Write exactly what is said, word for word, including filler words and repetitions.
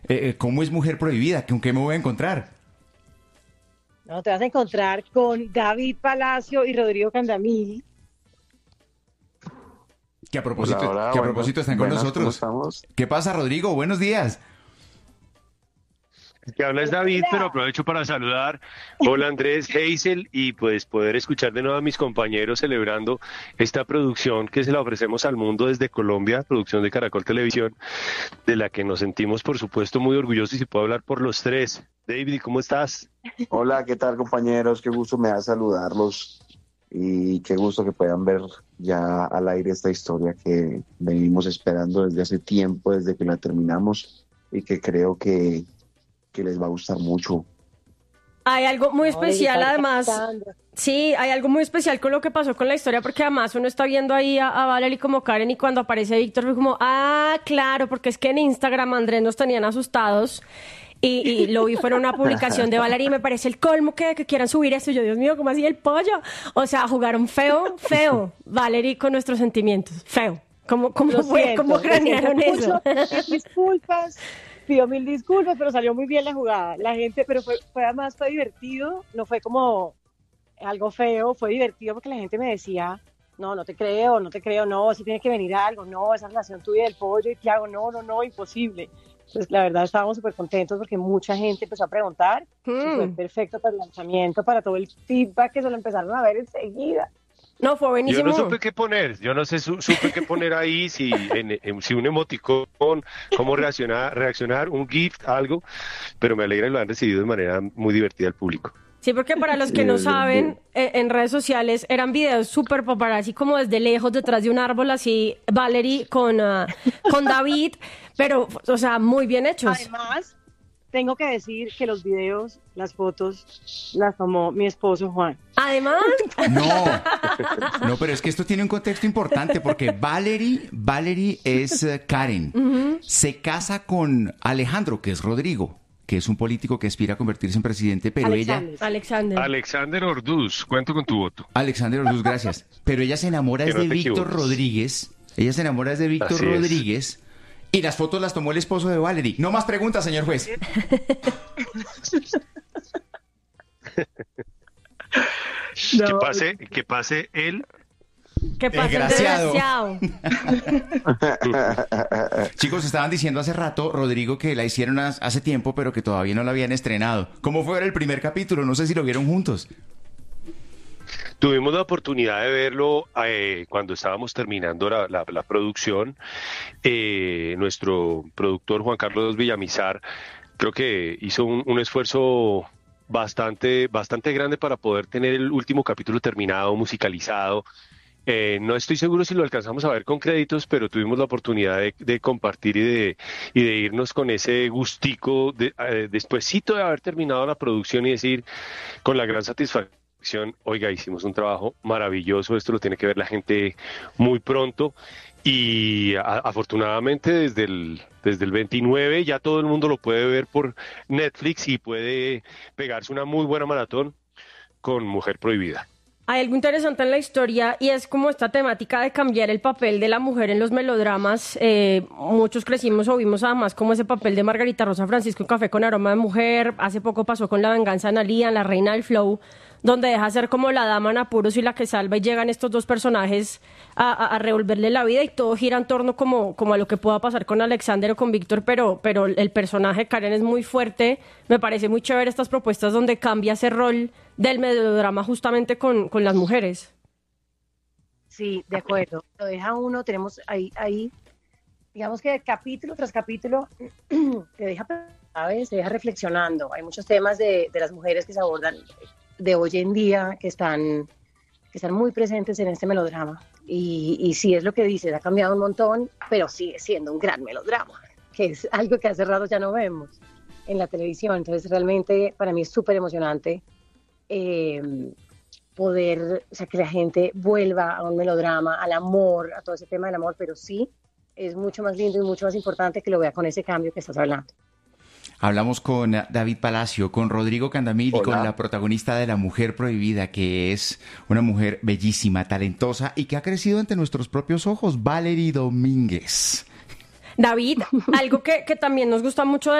eh, ¿cómo es Mujer Prohibida? ¿Con qué me voy a encontrar? No, te vas a encontrar con David Palacio y Rodrigo Candamil. Que a Hola, propósito, hola, que a buenas, propósito están con buenas, ¿cómo nosotros. estamos? ¿Qué pasa, Rodrigo? Buenos días. El que habla es Hola, David, pero hola. aprovecho para saludar. Hola Andrés, Hazel, y pues poder escuchar de nuevo a mis compañeros celebrando esta producción que se la ofrecemos al mundo desde Colombia, producción de Caracol Televisión, de la que nos sentimos, por supuesto, muy orgullosos y puedo hablar por los tres. David, ¿cómo estás? Hola, ¿qué tal, compañeros? Qué gusto me da saludarlos y qué gusto que puedan ver ya al aire esta historia que venimos esperando desde hace tiempo, desde que la terminamos y que creo que, que les va a gustar mucho. Hay algo muy No, le especial, está además. encantando. Sí, hay algo muy especial con lo que pasó con la historia, porque además uno está viendo ahí a, a Valerie como Karen y cuando aparece Víctor fue como, ah, claro, porque es que en Instagram Andrés nos tenían asustados y, y lo vi, fuera una publicación de Valerie y me parece el colmo que, que quieran subir eso. Y yo, Dios mío, ¿cómo así el pollo? O sea, jugaron feo, feo, Valerie con nuestros sentimientos, feo. ¿Cómo, cómo Lo fue? siento, ¿Cómo lo siento cranearon mucho. eso? Pido disculpas, pido mil disculpas, pero salió muy bien la jugada. La gente, pero fue, fue además fue divertido, no fue como algo feo, fue divertido porque la gente me decía, no, no te creo, no te creo, no, si tiene que venir algo, no, esa relación tuya del pollo y Tiago, no, no, no, imposible. Pues la verdad estábamos súper contentos porque mucha gente empezó a preguntar y fue Hmm. perfecto para el lanzamiento, para todo el feedback que se lo empezaron a ver enseguida. No, fue Yo buenísimo. no supe qué poner, yo no sé, su- supe qué poner ahí, si, en, en- si un emoticón, cómo reaccionar, reaccionar, un gift, algo, pero me alegra que lo han recibido de manera muy divertida al público. Sí, porque para los que Sí, no desde- saben, eh, en redes sociales eran videos súper paparazzi, como desde lejos, detrás de un árbol, así, Valerie con, ah, con David, pero, o sea, muy bien hechos. Además, tengo que decir que los videos, las fotos, las tomó mi esposo Juan. Además, No, no, pero es que esto tiene un contexto importante porque Valerie, Valerie es eh, Karen. Se casa con Alejandro, que es Rodrigo, que es un político que aspira a convertirse en presidente, pero ella... Alexander. Alexander. Alexander Orduz, cuento con tu voto. Alexander Orluz, gracias. Pero ella se enamora Que es no de te Víctor equivoques. Rodríguez. Ella se enamora es de Víctor Así es. Rodríguez. Y las fotos las tomó el esposo de Valerie. No más preguntas, señor juez. Que pase, que pase él. ¿Qué pasa, el Desgraciado. desgraciado? Chicos, estaban diciendo hace rato, Rodrigo, que la hicieron as- hace tiempo, pero que todavía no la habían estrenado. ¿Cómo fue el primer capítulo? No sé si lo vieron juntos. Tuvimos la oportunidad de verlo eh, cuando estábamos terminando la, la- la producción. Eh, nuestro productor Juan Carlos Villamizar creo que hizo un, un esfuerzo bastante, bastante grande para poder tener el último capítulo terminado, musicalizado. Eh, no estoy seguro si lo alcanzamos a ver con créditos, pero tuvimos la oportunidad de, de compartir y de, y de irnos con ese gustico de, eh, despuesito de haber terminado la producción y decir con la gran satisfacción, oiga, hicimos un trabajo maravilloso, esto lo tiene que ver la gente muy pronto y a- afortunadamente desde el, desde el veintinueve ya todo el mundo lo puede ver por Netflix y puede pegarse una muy buena maratón con Mujer Prohibida. Hay algo interesante en la historia y es como esta temática de cambiar el papel de la mujer en los melodramas. Eh, muchos crecimos o vimos además como ese papel de Margarita Rosa Francisco en Café con Aroma de Mujer. Hace poco pasó con La Venganza de Analía, en La Reina del Flow, donde deja ser como la dama en apuros y la que salva y llegan estos dos personajes a, a, a revolverle la vida y todo gira en torno como, como a lo que pueda pasar con Alexander o con Víctor, pero, pero el personaje Karen es muy fuerte. Me parece muy chévere estas propuestas donde cambia ese rol del melodrama justamente con, con las mujeres. Sí, de acuerdo. Lo deja uno, tenemos ahí, ahí, digamos que capítulo tras capítulo te deja, ¿sabes? Te deja reflexionando. Hay muchos temas de, de las mujeres que se abordan de hoy en día que están, que están muy presentes en este melodrama. Y, y sí, es lo que dices, ha cambiado un montón, pero sigue siendo un gran melodrama, que es algo que hace rato ya no vemos en la televisión. Entonces, realmente para mí es súper emocionante eh, poder, o sea, que la gente vuelva a un melodrama, al amor, a todo ese tema del amor, pero sí es mucho más lindo y mucho más importante que lo vea con ese cambio que estás hablando. Hablamos con David Palacio, con Rodrigo Candamil y con Hola. la protagonista de La Mujer Prohibida, que es una mujer bellísima, talentosa y que ha crecido ante nuestros propios ojos, Valerie Domínguez. David, algo que, que también nos gusta mucho de